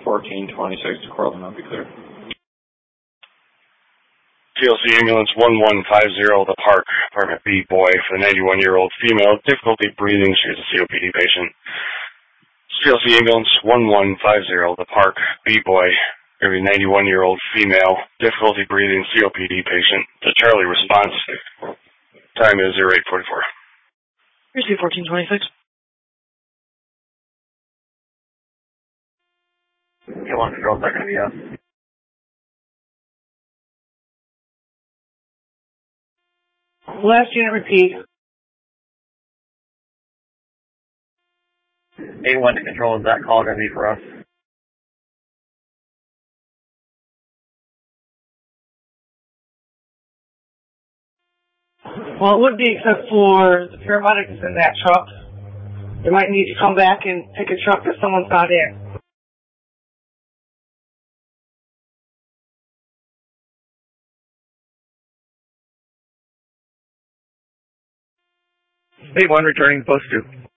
1426 to Cortland, I'll be clear. TLC ambulance 1150, the Park, apartment B, boy, for the 91-year-old female, difficulty breathing, she is a COPD patient. TLC ambulance 1150, the Park, B, boy, for the 91-year-old female, difficulty breathing, COPD patient. The Charlie response, time is 0844. Here's 1426. You want to control second, yes. Last unit, repeat. A1 to control, is that call going to be for us? Well, it would be except for the paramedics in that truck. They might need to come back and take a truck that someone's not in. A1 returning post 2.